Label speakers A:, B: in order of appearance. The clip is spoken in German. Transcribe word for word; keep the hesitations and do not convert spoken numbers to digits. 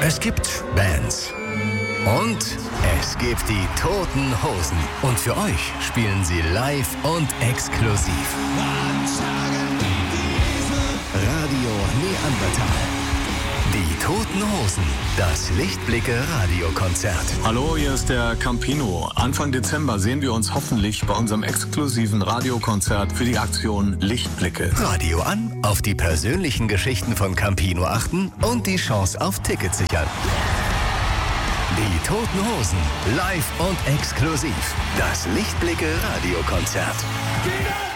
A: Es gibt Bands. Und es gibt die Toten Hosen. Und für euch spielen sie live und exklusiv. Radio Neandertal. Die Toten Hosen. Das Lichtblicke-Radiokonzert.
B: Hallo, hier ist der Campino. Anfang Dezember sehen wir uns hoffentlich bei unserem exklusiven Radiokonzert für die Aktion Lichtblicke.
A: Radio an, auf die persönlichen Geschichten von Campino achten und die Chance auf Tickets sichern. Die Toten Hosen, live und exklusiv. Das Lichtblicke-Radiokonzert.